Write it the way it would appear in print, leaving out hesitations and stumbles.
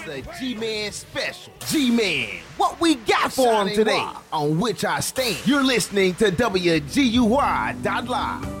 a G-Man special. G-Man, what we got for him today? On which I stand. You're listening to WGUY.Live.